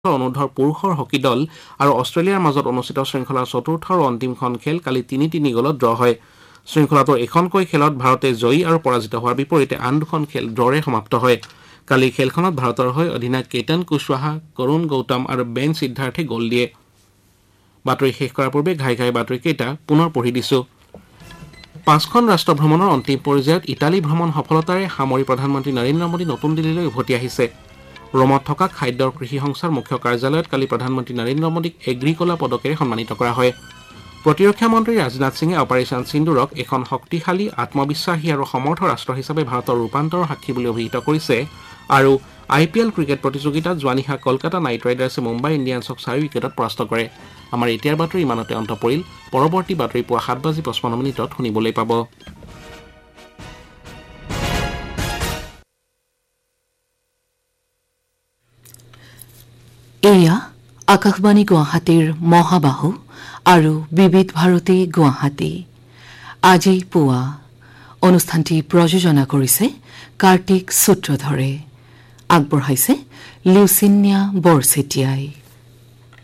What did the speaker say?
অনুৰ্ধৰ পুৰুষৰ হকী দল আৰু অষ্ট্ৰেলিয়াৰ মাজত অনুষ্ঠিত শৃংখলাৰ চতুৰ্থ আৰু অন্তিমখন খেল কালি ৩-৩ গলত ড্ৰ হয়। শৃংখলাটোৰ এখনকৈ খেলত ভাৰতে জয়ী আৰু পৰাজিত হোৱাৰ বিপৰীতে আন দুখন খেল ড্ৰৰে সমাপ্ত হয়। কালিৰ খেলখনত ভাৰতৰ হৈ অধিনায়ক কেতন কুশৱাহা, কৰুণ গৌতম আৰু বেন সিদ্ধাৰ্থে গ'ল দিয়ে। বাতৰি শেষ কৰাৰ পূৰ্বে ঘাই বাতৰিকেইটা পুনৰ পঢ়ি দিছো। 5খন ৰাষ্ট্ৰ ভ্ৰমণৰ অন্তিম পৰ্যায়ত ইটালী ভ্ৰমণ সফলতাৰে সামৰি প্ৰধানমন্ত্ৰী নৰেন্দ্ৰ মোদী নতুন দিল্লীলৈ উভতি আহিছে। ৰোমত থকা খাদ্য আৰু কৃষি সংস্থাৰ মুখ্য কাৰ্যালয়ত কালি প্ৰধানমন্ত্ৰী নৰেন্দ্ৰ মোদীক এগ্ৰিকলা পদকেৰে সন্মানিত কৰা হয়। প্ৰতিৰক্ষা মন্ত্ৰী ৰাজনাথ সিঙে অপাৰেশ্যন সিন্দুৰক এখন শক্তিশালী, আত্মবিশ্বাসী আৰু সমৰ্থ ৰাষ্ট্ৰ হিচাপে ভাৰতৰ ৰূপান্তৰৰ সাক্ষী বুলি অভিহিত কৰিছে আৰু IPL ক্ৰিকেট প্ৰতিযোগিতাত যোৱা নিশা কলকাতা নাইট ৰাইডাৰ্ছে মুম্বাই ইণ্ডিয়ানছক 4 উইকেটত পৰাস্ত কৰে। আমাৰ এতিয়াৰ বাতৰি ইমানতে অন্ত পৰিল। পৰৱৰ্তী বাতৰি পুৱা 7:55 শুনিবলৈ পাব। এয়া আকাশবাণী গুৱাহাটীৰ মহাবাহু আৰু বিবিধ ভাৰতী গুৱাহাটী। আজি পুৱা অনুষ্ঠানটি প্ৰযোজনা কৰিছে কাৰ্তিক সূত্ৰধৰে, আগবঢ়াইছে লিউচিনিয়া বৰচেতিয়াই।